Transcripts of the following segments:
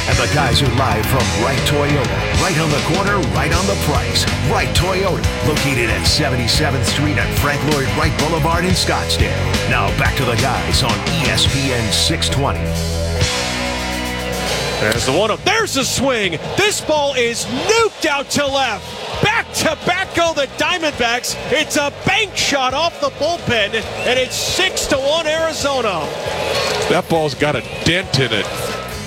And the guys are live from Wright Toyota. Right on the corner, right on the price. Wright Toyota, located at 77th Street and Frank Lloyd Wright Boulevard in Scottsdale. Now back to the guys on ESPN 620. There's the one-up. There's the swing. This ball is nuked out to left. Back-to-back go the Diamondbacks. It's a bank shot off the bullpen, and it's 6-1 Arizona. That ball's got a dent in it.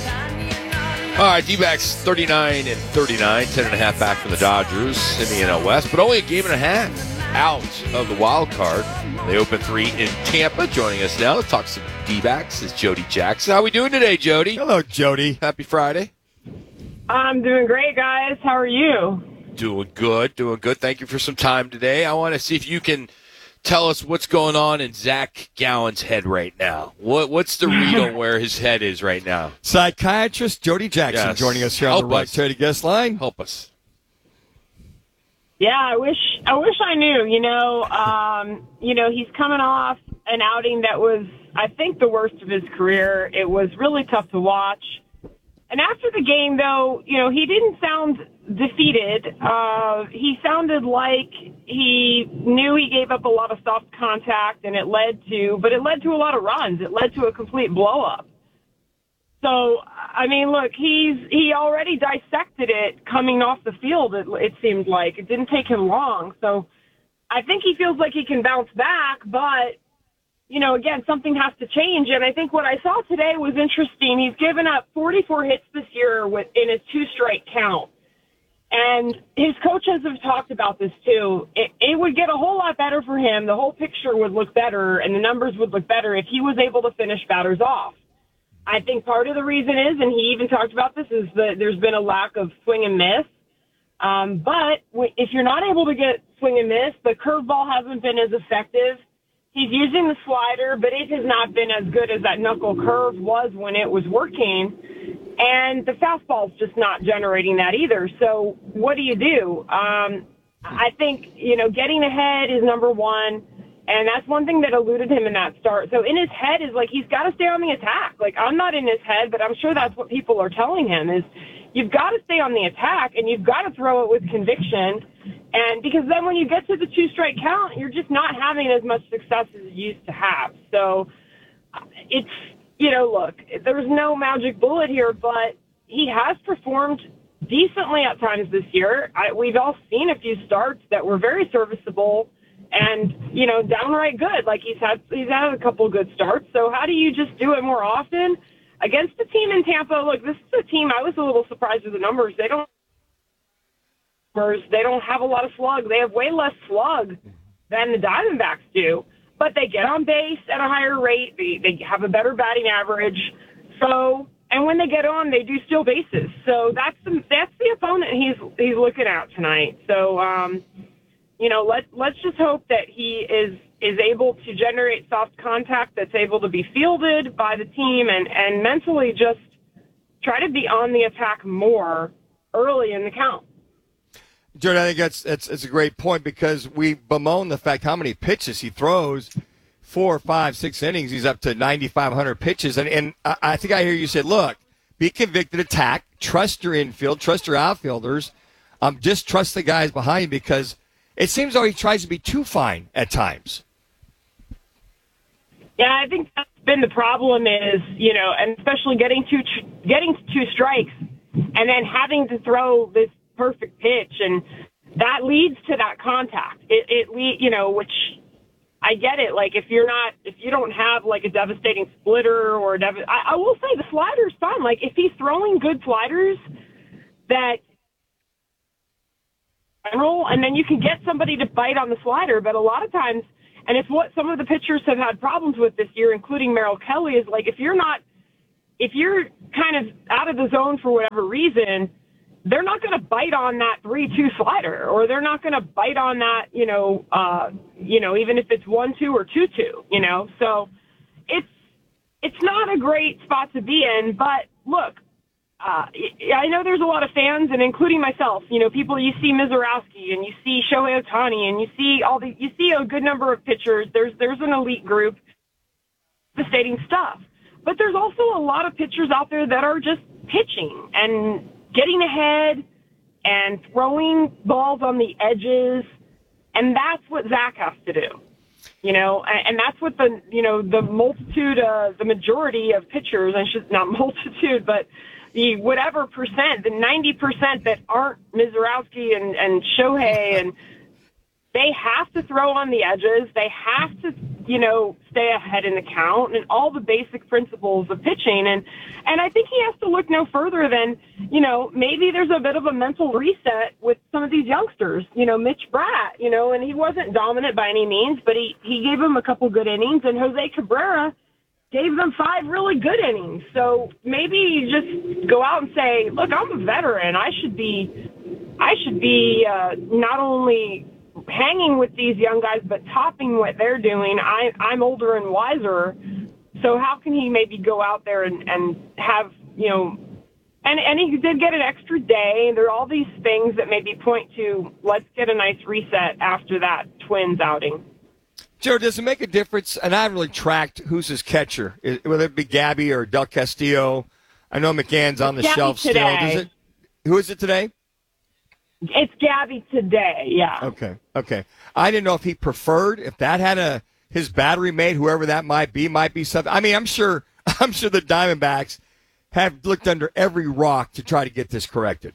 All right, D-backs 39-39, 10.5 back from the Dodgers in the NL West, but only a game and a half out of the wild card. They open 3 in Tampa. Joining us now to talk some D-backs is Jody Jackson. How we doing today, Jody? Hello, Jody. Happy Friday. I'm doing great, guys. How are you? Doing good. Thank you for some time today. I want to see if you can tell us what's going on in Zach Gallen's head right now. What's the read on where his head is right now? Psychiatrist Jody Jackson joining us here on the Wright Toyota guest line. Help us. Yeah, I wish I knew. He's coming off an outing that was, I think, the worst of his career. It was really tough to watch. And after the game, though, he didn't sound defeated. He sounded like he knew he gave up a lot of soft contact, and it led to a lot of runs. It led to a complete blow-up. So, I mean, look, he already dissected it coming off the field, it seemed like. It didn't take him long. So I think he feels like he can bounce back, but, again, something has to change. And I think what I saw today was interesting. He's given up 44 hits this year in his 2-strike count. And his coaches have talked about this, too. It would get a whole lot better for him. The whole picture would look better, and the numbers would look better if he was able to finish batters off. I think part of the reason is, and he even talked about this, is that there's been a lack of swing and miss. But if you're not able to get swing and miss, the curveball hasn't been as effective. He's using the slider, but it has not been as good as that knuckle curve was when it was working. And the fastball's just not generating that either. So what do you do? I think, getting ahead is number one. And that's one thing that eluded him in that start. So in his head is like, he's got to stay on the attack. Like, I'm not in his head, but I'm sure that's what people are telling him is you've got to stay on the attack and you've got to throw it with conviction. And because then when you get to the 2-strike count, you're just not having as much success as you used to have. So it's, look, there's no magic bullet here, but he has performed decently at times this year. We've all seen a few starts that were very serviceable and, downright good. Like he's had a couple of good starts. So how do you just do it more often? Against the team in Tampa, look, this is a team, I was a little surprised with the numbers. They don't have a lot of slug. They have way less slug than the Diamondbacks do. But they get on base at a higher rate. They have a better batting average. So, and when they get on, they do steal bases. So that's the opponent he's looking at tonight. So, let's just hope that he is able to generate soft contact that's able to be fielded by the team and mentally just try to be on the attack more early in the count. Jordan, I think it's a great point because we bemoan the fact how many pitches he throws. 4, 5, 6 innings, he's up to 9,500 pitches. And I think I hear you say, look, be convicted, attack, trust your infield, trust your outfielders, just trust the guys behind you because it seems though he tries to be too fine at times. Yeah, I think that's been the problem is, and especially getting two strikes and then having to throw this perfect pitch, and that leads to that contact. Which I get it. Like if you don't have like a devastating splitter or I will say the slider's fun. Like if he's throwing good sliders that roll, and then you can get somebody to bite on the slider. But a lot of times, and it's what some of the pitchers have had problems with this year, including Merrill Kelly, is like if you're kind of out of the zone for whatever reason, they're not going to bite on that 3-2 slider, or they're not going to bite on that, even if it's 1-2 or 2-2, So it's not a great spot to be in. But look, I know there's a lot of fans, and including myself, people, you see Mizorowski and you see Shohei Ohtani and you see a good number of pitchers. There's an elite group devastating stuff. But there's also a lot of pitchers out there that are just pitching and getting ahead and throwing balls on the edges. And that's what Zach has to do, and that's what the multitude, the majority of pitchers, not multitude, but the whatever percent, the 90% that aren't Mizorowski and Shohei, and they have to throw on the edges. They have to, stay ahead in the count and all the basic principles of pitching. And I think he has to look no further than, maybe there's a bit of a mental reset with some of these youngsters, Mitch Bratt, and he wasn't dominant by any means, but he gave them a couple good innings, and Jose Cabrera gave them 5 really good innings. So maybe you just go out and say, look, I'm a veteran. I should be not only hanging with these young guys, but topping what they're doing. I'm older and wiser. So how can he maybe go out there and have, and he did get an extra day. There are all these things that maybe point to, let's get a nice reset after that Twins outing. Joe, does it make a difference? And I haven't really tracked who's his catcher, whether it be Gabby or Del Castillo. I know McCann's on the shelf today. Still. Who is it today? It's Gabby today, yeah. Okay. I didn't know if he preferred, if that had his battery mate, whoever that might be something. I mean, I'm sure the Diamondbacks have looked under every rock to try to get this corrected.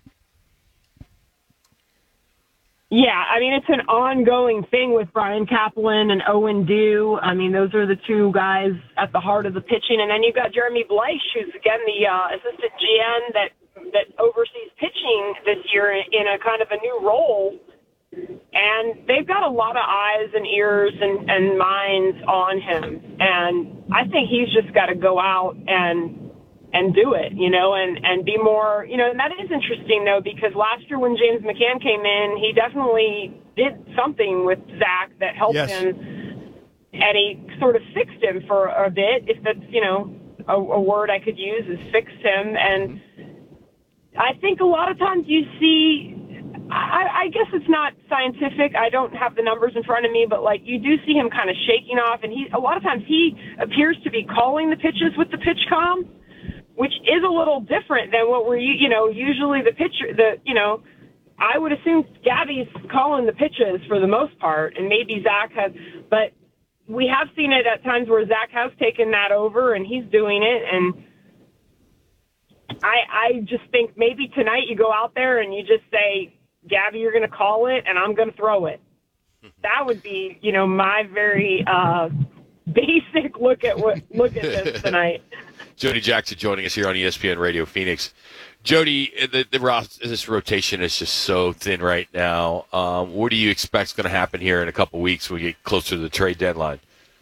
Yeah, I mean, it's an ongoing thing with Brian Kaplan and Owen Dew. I mean, those are the two guys at the heart of the pitching. And then you've got Jeremy Bleish, who's, again, the assistant GM that oversees pitching this year in a kind of a new role. And they've got a lot of eyes and ears and minds on him. And I think he's just got to go out and do it, and be more, and that is interesting, though, because last year when James McCann came in, he definitely did something with Zach that helped him, and he sort of fixed him for a bit, if that's, a word I could use, is fixed him. And I think a lot of times you see, I guess it's not scientific, I don't have the numbers in front of me, but, you do see him kind of shaking off, and a lot of times he appears to be calling the pitches with the pitch comm, which is a little different than what we're, usually the pitcher, I would assume Gabby's calling the pitches for the most part, and maybe Zach has, but we have seen it at times where Zach has taken that over and he's doing it, and I just think maybe tonight you go out there and you just say, Gabby, you're going to call it, and I'm going to throw it. That would be, my very basic look at this tonight. Jody Jackson joining us here on ESPN Radio Phoenix. Jody, this rotation is just so thin right now. What do you expect is going to happen here in a couple weeks when we get closer to the trade deadline?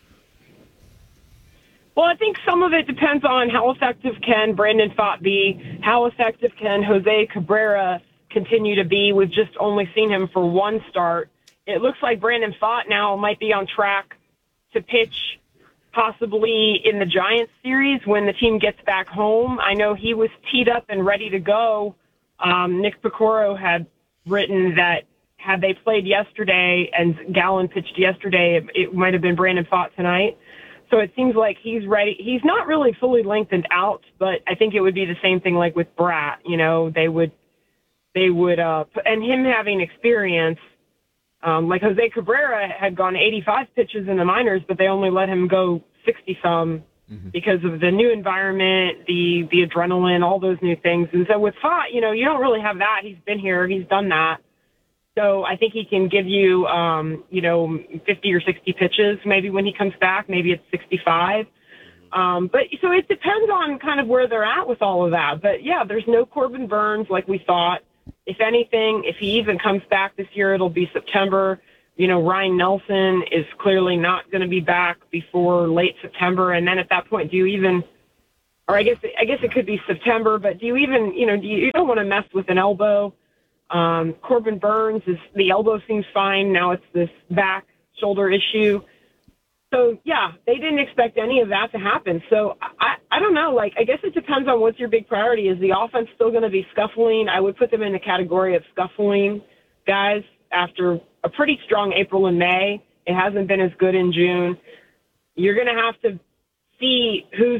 Well, I think some of it depends on how effective can Brandon Pfaadt be, how effective can Jose Cabrera continue to be. We've just only seen him for one start. It looks like Brandon Pfaadt now might be on track to pitch possibly in the Giants series when the team gets back home. I know he was teed up and ready to go. Nick Picoro had written that had they played yesterday and Gallen pitched yesterday, it might have been Brandon Pfaadt tonight. So it seems like he's ready. He's not really fully lengthened out, but I think it would be the same thing like with Bratt. They would, and him having experience, like Jose Cabrera had gone 85 pitches in the minors, but they only let him go 60-some because of the new environment, the adrenaline, all those new things. And so with Pfaadt, you don't really have that. He's been here. He's done that. So I think he can give you, 50 or 60 pitches maybe when he comes back. Maybe it's 65. But so it depends on kind of where they're at with all of that. But, yeah, there's no Corbin Burns like we thought. If anything, if he even comes back this year, it'll be September. Ryan Nelson is clearly not going to be back before late September. And then at that point, do you even, or I guess it could be September, but do you even, you don't want to mess with an elbow. Corbin Burns, the elbow seems fine. Now it's this back shoulder issue. So, yeah, they didn't expect any of that to happen. So, I don't know. I guess it depends on what's your big priority. Is the offense still going to be scuffling? I would put them in the category of scuffling guys after a pretty strong April and May. It hasn't been as good in June. You're going to have to see who's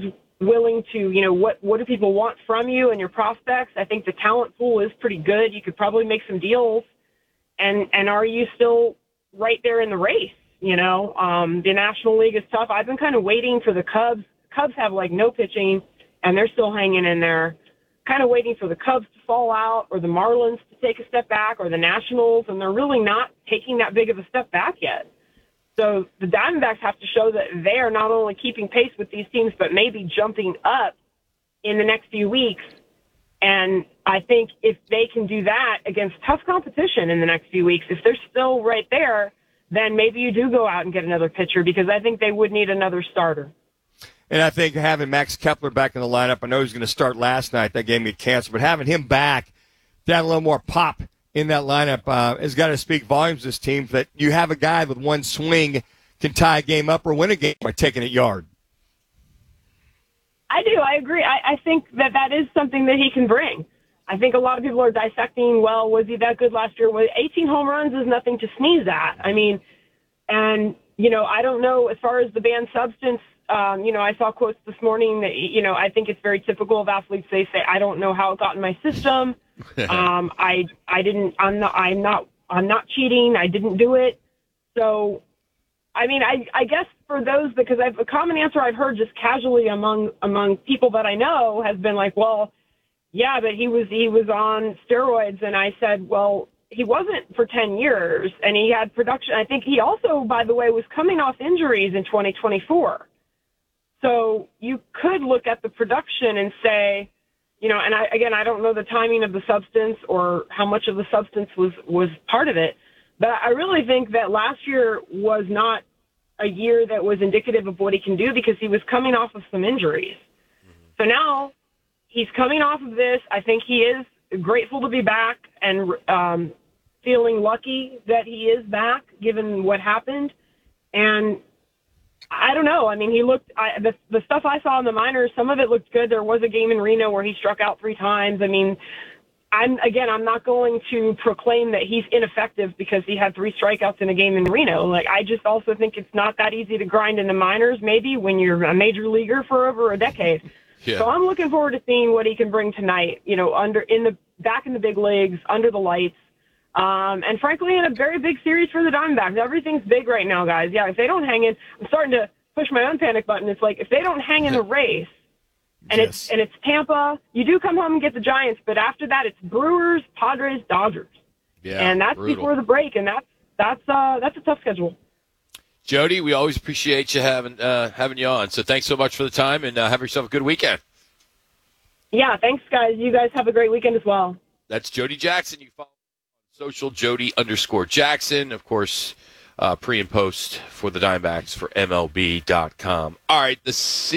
willing to, what do people want from you and your prospects? I think the talent pool is pretty good. You could probably make some deals. And are you still right there in the race? The National League is tough. I've been kind of waiting for the Cubs. Cubs have no pitching, and they're still hanging in there. Kind of waiting for the Cubs to fall out, or the Marlins to take a step back, or the Nationals, and they're really not taking that big of a step back yet. So the Diamondbacks have to show that they are not only keeping pace with these teams, but maybe jumping up in the next few weeks. And I think if they can do that against tough competition in the next few weeks, if they're still right there, then maybe you do go out and get another pitcher, because I think they would need another starter. And I think having Max Kepler back in the lineup, I know he was going to start last night. That game got canceled. But having him back, to have a little more pop in that lineup has got to speak volumes to this team, that you have a guy with one swing can tie a game up or win a game by taking it yard. I do. I agree. I think that is something that he can bring. I think a lot of people are dissecting, well, was he that good last year? 18 home runs is nothing to sneeze at. I mean, and, I don't know, as far as the banned substance, I saw quotes this morning that, I think it's very typical of athletes. They say, I don't know how it got in my system. I'm not cheating. I didn't do it. So, I mean, I guess for those, because a common answer I've heard just casually among people that I know has been like, well, yeah, but he was on steroids. And I said, well, he wasn't for 10 years, and he had production. I think he also, by the way, was coming off injuries in 2024. So you could look at the production and say, and I don't know the timing of the substance or how much of the substance was part of it, but I really think that last year was not a year that was indicative of what he can do, because he was coming off of some injuries. So now he's coming off of this. I think he is grateful to be back and feeling lucky that he is back, given what happened. And I don't know. I mean, he looked the stuff I saw in the minors, some of it looked good. There was a game in Reno where he struck out 3 times. I mean, I'm not going to proclaim that he's ineffective because he had 3 strikeouts in a game in Reno. I just also think it's not that easy to grind in the minors, maybe when you're a major leaguer for over a decade. Yeah. So I'm looking forward to seeing what he can bring tonight, back in the big leagues, under the lights. And frankly, in a very big series for the Diamondbacks. Everything's big right now, guys. Yeah, if they don't hang in, I'm starting to push my own panic button. It's like, if they don't hang in the race, and it's Tampa, you do come home and get the Giants, but after that, it's Brewers, Padres, Dodgers. Yeah, and that's brutal. Before the break, and that's a tough schedule. Jody, we always appreciate you having you on. So thanks so much for the time, and have yourself a good weekend. Yeah, thanks, guys. You guys have a great weekend as well. That's Jody Jackson. You follow on social, Jody_Jackson. Of course, pre and post for the Diamondbacks for MLB.com. All right, the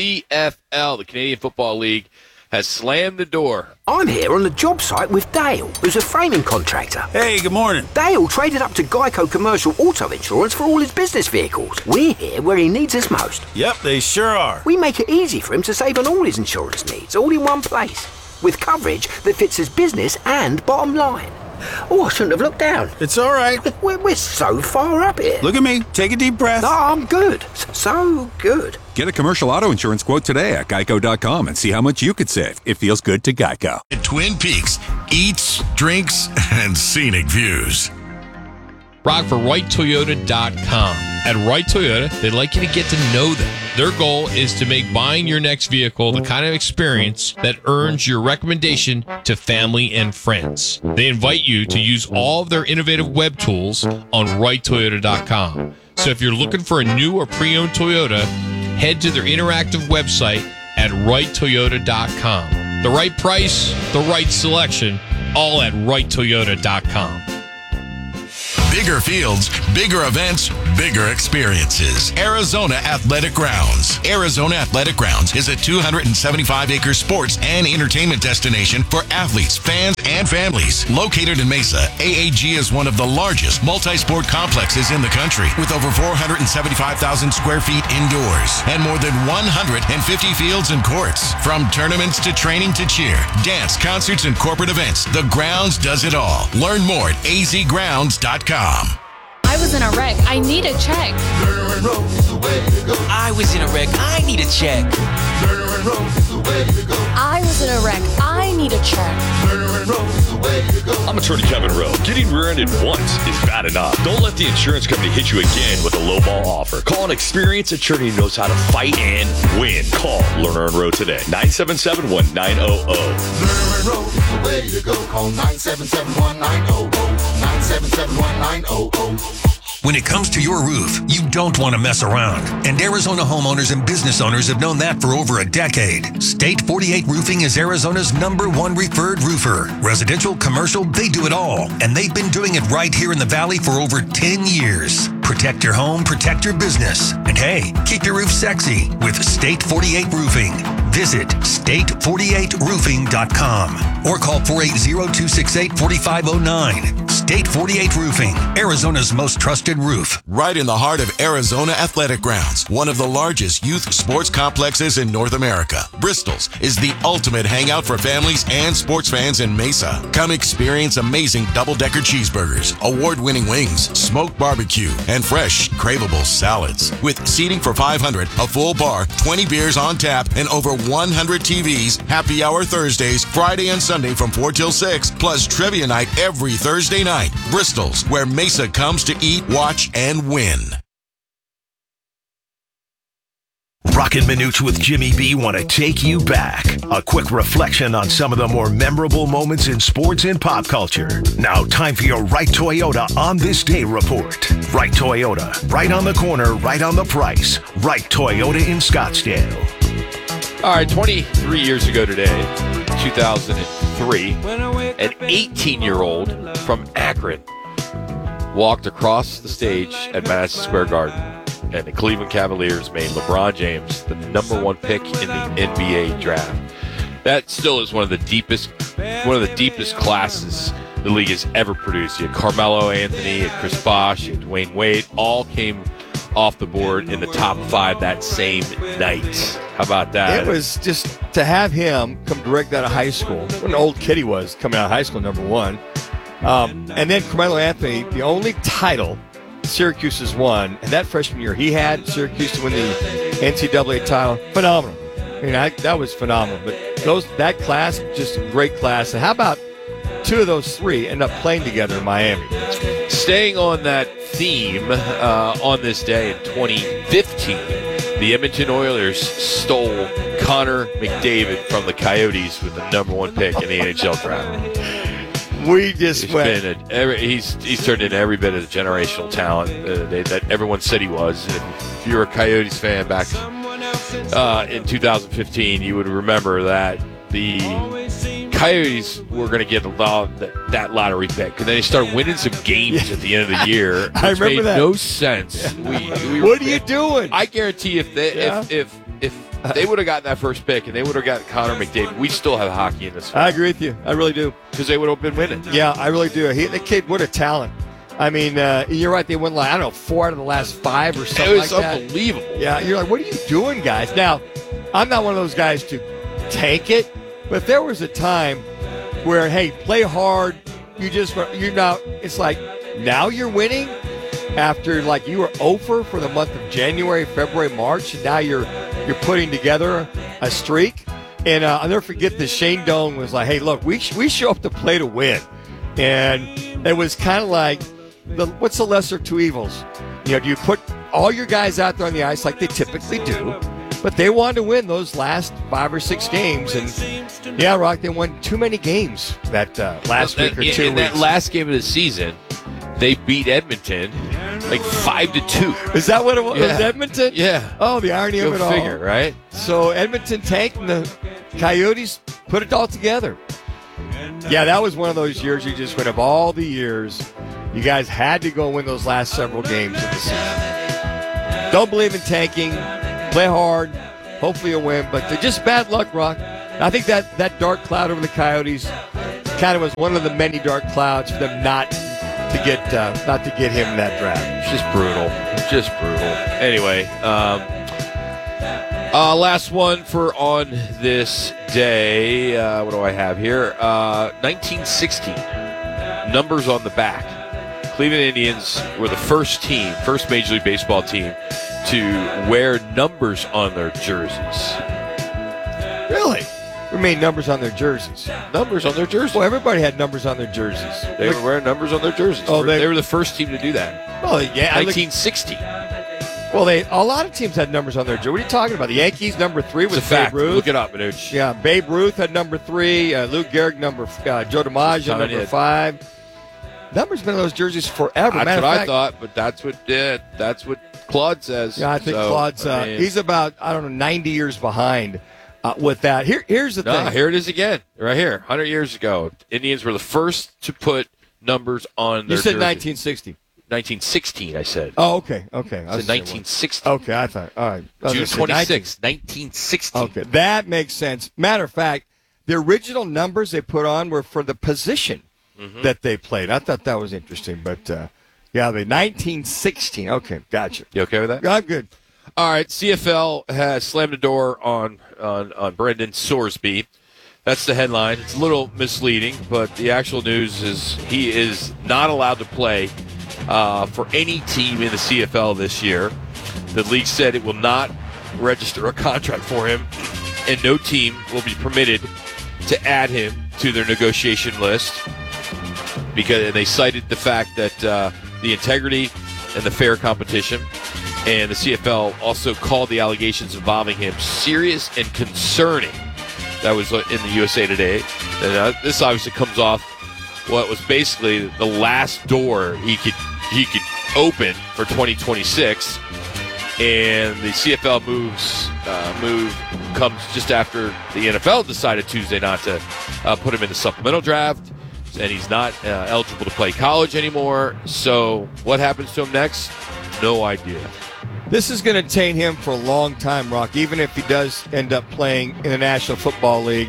CFL, the Canadian Football League, has slammed the door. I'm here on the job site with Dale, who's a framing contractor. Hey, good morning. Dale traded up to Geico Commercial Auto Insurance for all his business vehicles. We're here where he needs us most. Yep, they sure are. We make it easy for him to save on all his insurance needs, all in one place, with coverage that fits his business and bottom line. Oh, I shouldn't have looked down. It's all right. We're so far up here. Look at me. Take a deep breath. No, I'm good. So good. Get a commercial auto insurance quote today at Geico.com and see how much you could save. It feels good to Geico. At Twin Peaks, eats, drinks, and scenic views. Brock for RightToyota.com. At Right Toyota, they'd like you to get to know them. Their goal is to make buying your next vehicle the kind of experience that earns your recommendation to family and friends. They invite you to use all of their innovative web tools on RightToyota.com. So if you're looking for a new or pre-owned Toyota, head to their interactive website at RightToyota.com. The right price, the right selection, all at RightToyota.com. Bigger fields, bigger events, bigger experiences. Arizona Athletic Grounds. Arizona Athletic Grounds is a 275-acre sports and entertainment destination for athletes, fans, and families. Located in Mesa, AAG is one of the largest multi-sport complexes in the country, with over 475,000 square feet indoors and more than 150 fields and courts. From tournaments to training to cheer, dance, concerts, and corporate events, the Grounds does it all. Learn more at azgrounds.com. I was in a wreck. I need a check. I was in a wreck. I need a check. I was in a wreck. I need a check. I'm attorney Kevin Rowe. Getting rear-ended once is bad enough. Don't let the insurance company hit you again with a lowball offer. Call an experienced attorney who knows how to fight and win. Call Lerner and Rowe today. 977-1900. Lerner and Rowe is the way to go. Call 977-1900. 977-1900. When it comes to your roof, you don't want to mess around. And Arizona homeowners and business owners have known that for over a decade. State 48 Roofing is Arizona's #1 referred roofer. Residential, commercial, they do it all. And they've been doing it right here in the Valley for over 10 years. Protect your home, protect your business. And hey, keep your roof sexy with State 48 Roofing. Visit state48roofing.com or call 480-268-4509. State 48 Roofing, Arizona's most trusted roof. Right in the heart of Arizona Athletic Grounds, one of the largest youth sports complexes in North America, Bristol's is the ultimate hangout for families and sports fans in Mesa. Come experience amazing double-decker cheeseburgers, award-winning wings, smoked barbecue, and fresh, craveable salads. With seating for 500, a full bar, 20 beers on tap, and over 100 TVs, happy hour Thursdays, Friday and Sunday from 4 till 6, plus trivia night every Thursday night. Bristol's, where Mesa comes to eat, watch, and win. Rockin' Minutes with Jimmy B want to take you back. A quick reflection on some of the more memorable moments in sports and pop culture. Now, time for your Wright Toyota On This Day report. Wright Toyota, right on the corner, right on the price. Wright Toyota in Scottsdale. All right, 23 years ago today, 2003, an 18-year-old from Akron walked across the stage at Madison Square Garden, and the Cleveland Cavaliers made LeBron James the #1 pick in the NBA draft. That still is one of the deepest classes the league has ever produced. You had Carmelo Anthony, you had Chris Bosh, you had Dwayne Wade, all came off the board in the top 5 that same night. How about that? It was just to have him come direct out of high school. What an old kid he was coming out of high school, #1. And then Carmelo Anthony, the only title Syracuse has won, and that freshman year he had Syracuse to win the NCAA title. Phenomenal. I mean, that was phenomenal. But that class, just a great class. And how about 2 of those 3 end up playing together in Miami? Staying on that theme, on this day in 2015, the Edmonton Oilers stole Connor McDavid from the Coyotes with the #1 pick in the NHL draft. We just went. He's turned into every bit of the generational talent that everyone said he was. And if you're a Coyotes fan back in 2015, you would remember that the Coyotes were going to get that lottery pick, and then they started winning some games at the end of the year. I remember that. No sense. What are you doing? I guarantee if they would have gotten that first pick and they would have gotten Connor McDavid, we still have hockey in this field. I agree with you. I really do. Because they would have been winning. Yeah, I really do. The kid, what a talent. I mean, you're right. They won, 4 out of the last 5 or something like that. It was unbelievable. Yeah, you're like, what are you doing, guys? Now, I'm not one of those guys to tank it, but there was a time where, hey, play hard. It's like, now you're winning after, you were over for the month of January, February, March, and now you're putting together a streak. And I'll never forget this. Shane Doan was like, hey, look, we show up to play to win. And it was kind of like, what's the lesser of 2 evils? Do you put all your guys out there on the ice like they typically do? But they wanted to win those last 5 or 6 games. And, yeah, Rock, they won too many games that last week or 2 weeks. In that last game of the season, they beat Edmonton 5-2. Is that what it was? Yeah. Edmonton? Yeah. Oh, the irony of it all. Go figure, right? So Edmonton tanked and the Coyotes put it all together. Yeah, that was one of those years you just went, of all the years, you guys had to go win those last several games of the season. Don't believe in tanking. Play hard. Hopefully you'll win. But just bad luck, Rock. I think that dark cloud over the Coyotes kind of was one of the many dark clouds for them not to get him in that draft. It's just brutal. Anyway, last one for on this day. What do I have here? 1960. Numbers on the back. Cleveland Indians were the first Major League Baseball team to wear numbers on their jerseys. mean numbers on their jerseys? Numbers on their jerseys. Well, everybody had numbers on their jerseys. They were wearing numbers on their jerseys. Oh, they were the first team to do that. Well, yeah. 1960. Well, a lot of teams had numbers on their jersey. What are you talking about? The Yankees, number 3 was It's a fact. Babe Ruth. Look it up, Manuch. Yeah, Babe Ruth had number 3. Lou Gehrig, Joe DiMaggio, number 5. Numbers been on those jerseys forever. That's what I thought, but that's what Claude says. Yeah, I think Claude's he's about 90 years behind with that. Here's the thing. Here it is again, right here. 100 years ago, Indians were the first to put numbers on their You said jersey. 1960. 1916, I said. Oh, okay. I said 1960. Okay, I thought. All right. June 26, 1960. Okay, that makes sense. Matter of fact, the original numbers they put on were for the position that they played. I thought that was interesting, but the 1916. Okay, gotcha. You okay with that? I'm good. All right, CFL has slammed the door on Brendan Sorsby. That's the headline. It's a little misleading, but the actual news is he is not allowed to play for any team in the CFL this year. The league said it will not register a contract for him, and no team will be permitted to add him to their negotiation list because they cited the fact that the integrity and the fair competition, and the CFL also called the allegations involving him serious and concerning. That was in the USA Today. And this obviously comes off what was basically the last door he could open for 2026, and the CFL move comes just after the NFL decided Tuesday not to put him in the supplemental draft, and he's not eligible to play college anymore. So what happens to him next? No idea. This is going to taint him for a long time, Rock, even if he does end up playing in the National Football League.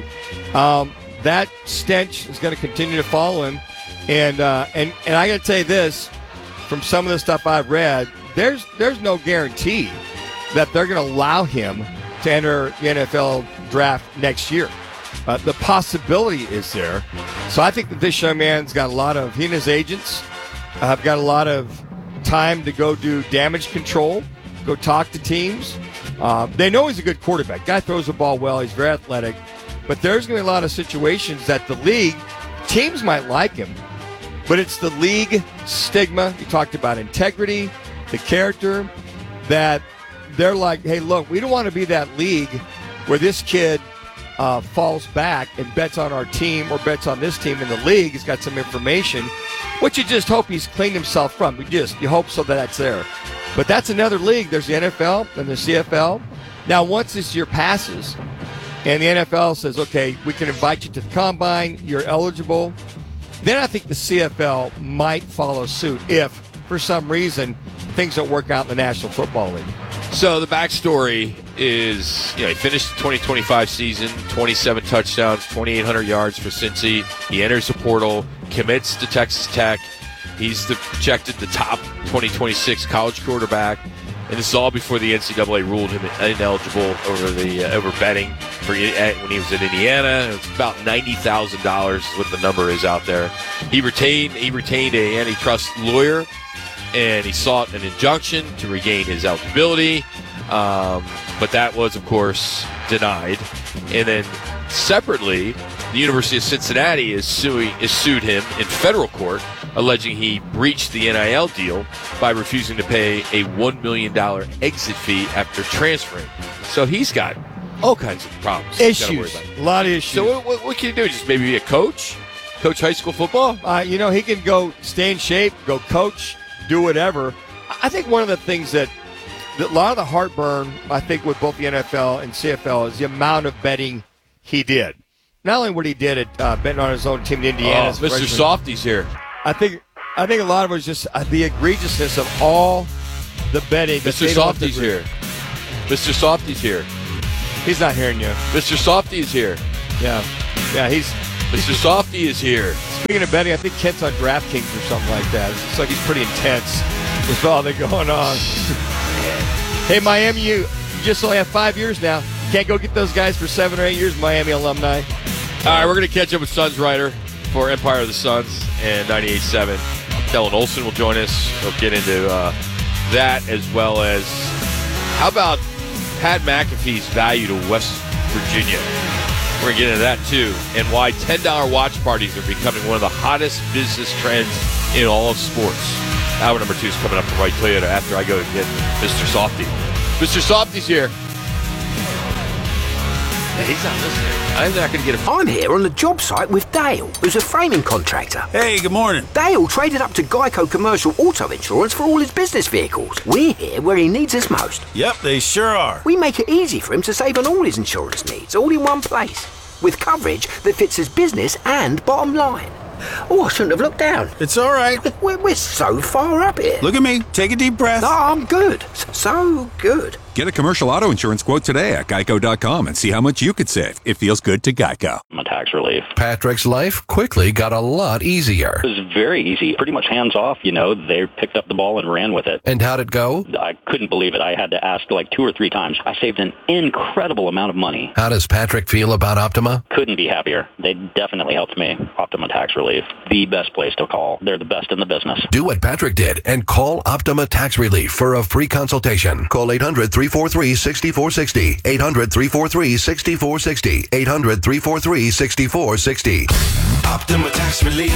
That stench is going to continue to follow him. And I got to tell you this, from some of the stuff I've read, there's no guarantee that they're going to allow him to enter the NFL draft next year. The possibility is there. So I think that this young man's got he and his agents have got a lot of time to go do damage control, go talk to teams. They know he's a good quarterback. Guy throws the ball well. He's very athletic. But there's going to be a lot of situations that the league, teams might like him, but it's the league stigma. You talked about integrity, the character, that they're like, hey, look, we don't want to be that league where this kid falls back and bets on our team or bets on this team in the league. He's got some information, which you just hope he's cleaned himself from. You hope so that that's there. But that's another league. There's the NFL and the CFL. Now, once this year passes and the NFL says, okay, we can invite you to the combine, you're eligible, then I think the CFL might follow suit if, for some reason, things don't work out in the National Football League. So the backstory is, he finished the 2025 season, 27 touchdowns, 2,800 yards for Cincy. He enters the portal, commits to Texas Tech. He's projected the top 2026 college quarterback, and this is all before the NCAA ruled him ineligible over betting when he was in Indiana. It's about $90,000 what the number is out there. He retained a antitrust lawyer, and he sought an injunction to regain his eligibility, but that was, of course, denied. And then separately, the University of Cincinnati is sued him in federal court, alleging he breached the NIL deal by refusing to pay a $1 million exit fee after transferring. So he's got all kinds of problems. Issues. A lot of issues. So what can he do? Just maybe be a coach? Coach high school football? He can go stay in shape, go coach, do whatever. I think one of the things that a lot of the heartburn, I think, with both the NFL and CFL is the amount of betting he did. Not only what he did at betting on his own team in Indiana. Mr. Softy's here. I think a lot of it was just the egregiousness of all the betting. Mr. Softy's here. Mr. Softy's here. He's not hearing you. Mr. Softy is here. Yeah, he's Mr. Softy is here. Speaking of betting, I think Kent's on DraftKings or something like that. It's like he's pretty intense with all that going on. Hey, Miami, you just only have 5 years now. You can't go get those guys for 7 or 8 years, Miami alumni. All right, we're going to catch up with Suns writer for Empire of the Suns and 98.7. Kellen Olson will join us. We'll get into that, as well as how about Pat McAfee's value to West Virginia? We're going to get into that, too, and why $10 watch parties are becoming one of the hottest business trends in all of sports. Hour number 2 is coming up from Wright Toyota after I go get Mr. Softy. Mr. Softy's here. Yeah, he's not listening. I'm not going to get a... I'm here on the job site with Dale, who's a framing contractor. Hey, good morning. Dale traded up to Geico Commercial Auto Insurance for all his business vehicles. We're here where he needs us most. Yep, they sure are. We make it easy for him to save on all his insurance needs, all in one place, with coverage that fits his business and bottom line. Oh, I shouldn't have looked down. It's all right. We're so far up here. Look at me. Take a deep breath. Oh, I'm good. So good. Get a commercial auto insurance quote today at geico.com and see how much you could save. It feels good to Geico. Tax relief. Patrick's life quickly got a lot easier. It was very easy, pretty much hands off. They picked up the ball and ran with it. And how'd it go? I couldn't believe it. I had to ask like 2 or 3 times. I saved an incredible amount of money. How does Patrick feel about Optima? Couldn't be happier. They definitely helped me. Optima Tax Relief, the best place to call. They're the best in the business. Do what Patrick did and call Optima Tax Relief for a free consultation. Call 800-343-6460. 800-343-6460. 800-343-6460. Optima Tax Relief.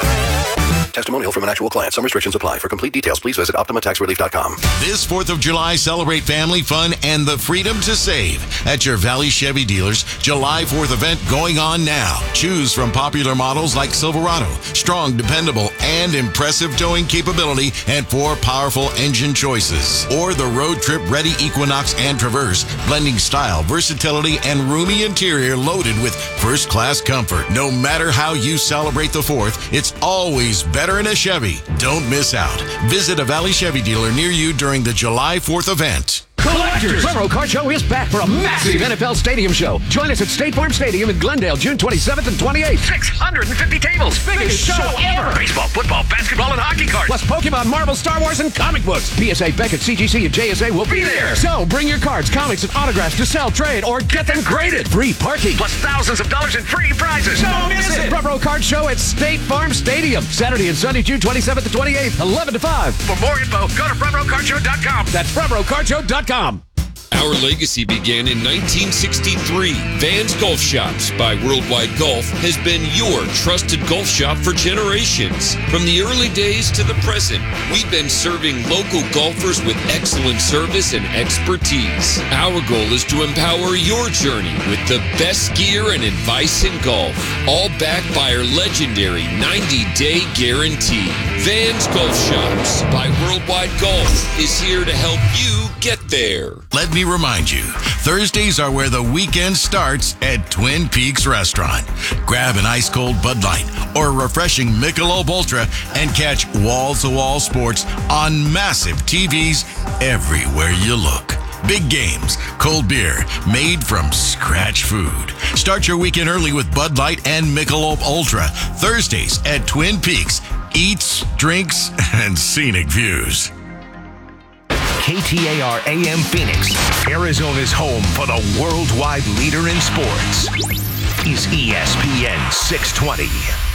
Testimonial from an actual client. Some restrictions apply. For complete details, please visit OptimaTaxRelief.com. This 4th of July, celebrate family fun and the freedom to save at your Valley Chevy dealers. July 4th event going on now. Choose from popular models like Silverado, strong, dependable, and impressive towing capability, and 4 powerful engine choices. Or the road trip ready Equinox and Traverse, blending style, versatility, and roomy interior loaded with first-class comfort. No matter how you celebrate the 4th, it's always better in a Chevy. Don't miss out. Visit a Valley Chevy dealer near you during the July 4th event. Collectors! Trevor Card Show is back for a massive NFL Stadium show. Join us at State Farm Stadium in Glendale, June 27th and 28th. 650 tables. Biggest show ever. Baseball, football, basketball, and hockey cards. Plus Pokemon, Marvel, Star Wars, and comic books. PSA, Beckett, CGC, and JSA will be there. So bring your cards, comics, and autographs to sell, trade, or get them graded. Free parking. Plus thousands of dollars in free prizes. Don't miss it. Trevor Card Show at State Farm Stadium. Saturday and Sunday, June 27th and 28th, 11 to 5. For more info, go to FrevroCardShow.com. That's FrevroCardShow.com. Our legacy began in 1963. Vans Golf Shops by Worldwide Golf has been your trusted golf shop for generations. From the early days to the present, we've been serving local golfers with excellent service and expertise. Our goal is to empower your journey with the best gear and advice in golf, all backed by our legendary 90-day guarantee. Vans Golf Shops by Worldwide Golf is here to help you get there. Let me remind you, Thursdays are where the weekend starts at Twin Peaks Restaurant. Grab an ice-cold Bud Light or a refreshing Michelob Ultra and catch wall-to-wall sports on massive TVs everywhere you look. Big games, cold beer, made from scratch food. Start your weekend early with Bud Light and Michelob Ultra. Thursdays at Twin Peaks. Eats, drinks, and scenic views. KTAR AM Phoenix, Arizona's home for the worldwide leader in sports, is ESPN 620.